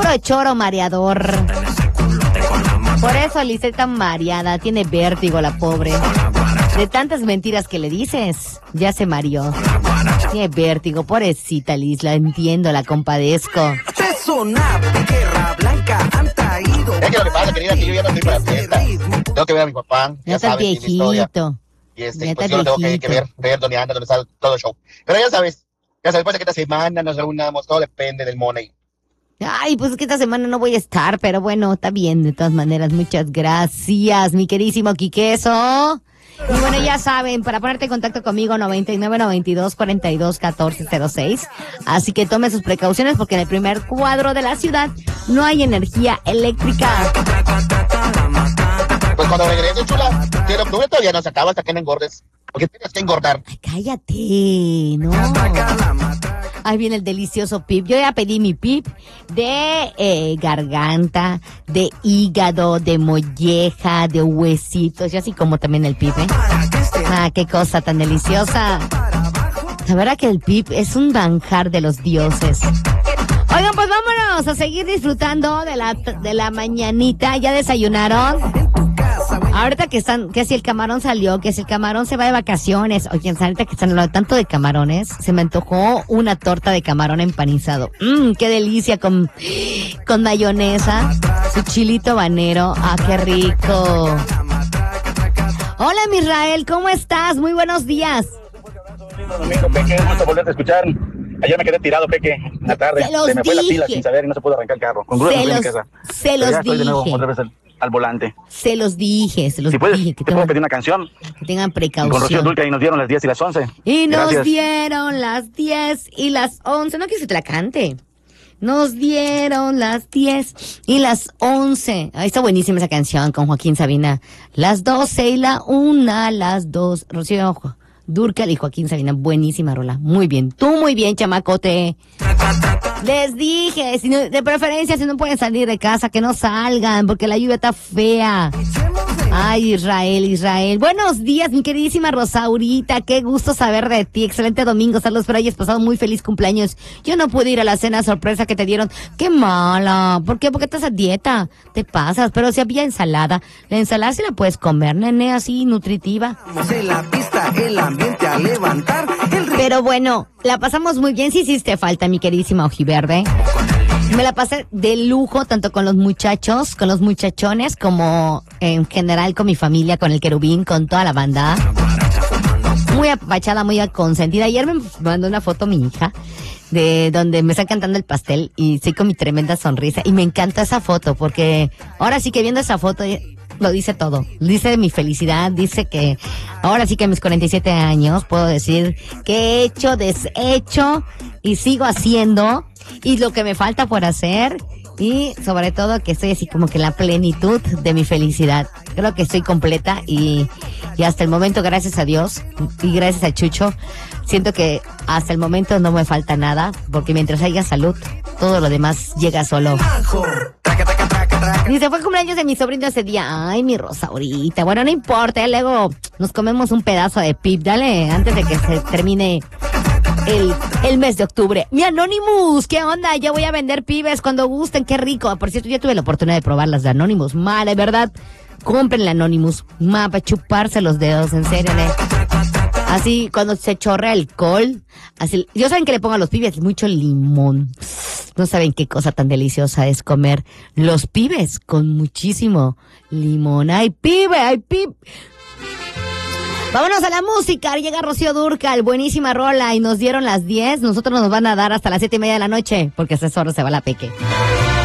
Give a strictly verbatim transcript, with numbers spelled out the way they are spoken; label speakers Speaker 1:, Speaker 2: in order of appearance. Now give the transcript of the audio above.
Speaker 1: Puro choro mareador. Por eso Liz está tan mareada, tiene vértigo la pobre. De tantas mentiras que le dices, ya se mareó. Tiene vértigo, pobrecita Liz, la entiendo, la compadezco.
Speaker 2: Es que lo que pasa, querida, que yo ya no estoy para la fiesta. Tengo que ver a mi papá.
Speaker 1: Ya, ya está
Speaker 2: sabes,
Speaker 1: viejito.
Speaker 2: Y este,
Speaker 1: ya
Speaker 2: pues
Speaker 1: está
Speaker 2: yo lo tengo que,
Speaker 1: viejito.
Speaker 2: que ver, ver dónde anda, dónde está todo el show. Pero ya sabes, ya sabes, después de que esta semana nos reunamos, todo depende del money.
Speaker 1: Ay, pues es que esta semana no voy a estar, pero bueno, está bien, de todas maneras. Muchas gracias, mi queridísimo Quiqueso. Y bueno, ya saben, para ponerte en contacto conmigo, noventa y nueve, noventa y dos, cuarenta y dos, catorce cero seis. Así que tome sus precauciones porque en el primer cuadro de la ciudad no hay energía eléctrica.
Speaker 2: Pues cuando regrese, chula, si el octubre todavía no se acaba hasta que no engordes. Porque tienes que engordar.
Speaker 1: Ay, cállate, no. Ahí viene el delicioso pip. Yo ya pedí mi pip de eh, garganta, de hígado, de molleja, de huesitos, y así como también el pip, ¿eh? Ah, qué cosa tan deliciosa. La verdad que el pip es un manjar de los dioses. Oigan, pues vámonos a seguir disfrutando de la, de la mañanita. ¿Ya desayunaron? Ahorita que están, que si el camarón salió, que si el camarón se va de vacaciones, oye, ahorita que están hablando tanto de camarones, se me antojó una torta de camarón empanizado. Mmm, qué delicia, con, con mayonesa, su chilito habanero. Ah, qué rico. Hola, Misrael, ¿cómo estás? Muy buenos días.
Speaker 3: Domingo, Peque, es gusto volverte a escuchar. Ayer me quedé tirado, Peque, en la tarde.
Speaker 1: Se los
Speaker 3: se me fue la
Speaker 1: dije.
Speaker 3: pila sin saber y no se pudo arrancar el carro. Con grúa
Speaker 1: Se
Speaker 3: me fui a mi
Speaker 1: los-
Speaker 3: casa.
Speaker 1: se
Speaker 3: Pero
Speaker 1: los
Speaker 3: ya estoy de nuevo
Speaker 1: dije.
Speaker 3: otra vez al, al volante.
Speaker 1: Se los dije, se los
Speaker 3: Si puedes,
Speaker 1: dije,
Speaker 3: te
Speaker 1: que
Speaker 3: puedo
Speaker 1: tengan,
Speaker 3: pedir una canción.
Speaker 1: que tengan
Speaker 3: Con Rocío
Speaker 1: precaución.
Speaker 3: Dulce y nos dieron las diez y las once.
Speaker 1: Y nos
Speaker 3: Gracias.
Speaker 1: dieron las diez y las once. No quieres que te la cante. Nos dieron las diez y las once. Ahí está buenísima esa canción con Joaquín Sabina. Las doce y la una, las dos. Rocío Dúrcal y Joaquín Sabina. Buenísima rola. Muy bien. Tú muy bien, chamacote. Les dije, si no- de preferencia, si no pueden salir de casa, que no salgan, porque la lluvia está fea. Ay, Israel, Israel. Buenos días, mi queridísima Rosaurita. Qué gusto saber de ti. Excelente domingo. Saludos, espero hayas pasado muy feliz cumpleaños. Yo no pude ir a la cena sorpresa que te dieron. Qué mala. ¿Por qué? Porque estás a dieta. Te pasas. Pero si había ensalada. La ensalada sí la puedes comer, nene, así, nutritiva.
Speaker 2: En la pista, el ambiente a levantar. El
Speaker 1: Pero bueno, la pasamos muy bien. Sí hiciste falta, mi queridísima Ojiverde. Me la pasé de lujo, tanto con los muchachos, con los muchachones, como en general con mi familia, con el querubín, con toda la banda. Muy apapachada, muy consentida. Ayer me mandó una foto mi hija, de donde me está cantando el pastel y estoy con mi tremenda sonrisa. Y me encanta esa foto, porque ahora sí que viendo esa foto lo dice todo. Dice de mi felicidad, dice que ahora sí que a mis cuarenta y siete años puedo decir que he hecho, deshecho y sigo haciendo. Y lo que me falta por hacer, y sobre todo que estoy así como que en la plenitud de mi felicidad. Creo que estoy completa y, y hasta el momento, gracias a Dios y gracias a Chucho, siento que hasta el momento no me falta nada, porque mientras haya salud, todo lo demás llega solo. Dice, fue el cumpleaños de mi sobrino ese día. Ay, mi Rosaurita. Bueno, no importa, ya luego nos comemos un pedazo de pip. Dale, antes de que se termine El, el mes de octubre. Mi Anonymous, ¿qué onda? Ya voy a vender pibes cuando gusten, qué rico. Por cierto, ya tuve la oportunidad de probar las de Anonymous. Mala, ¿verdad? Compren la Anonymous. Ma, para chuparse los dedos, en serio, ¿eh? Así, cuando se chorrea alcohol, así, yo saben que le pongo a los pibes mucho limón. No saben qué cosa tan deliciosa es comer los pibes con muchísimo limón. ¡Ay, pibe! ¡Ay, pib! Vámonos a la música. Llega Rocío Dúrcal, buenísima rola, y nos dieron las diez. Nosotros nos van a dar hasta las siete y media de la noche, porque a esas horas se va la Peque.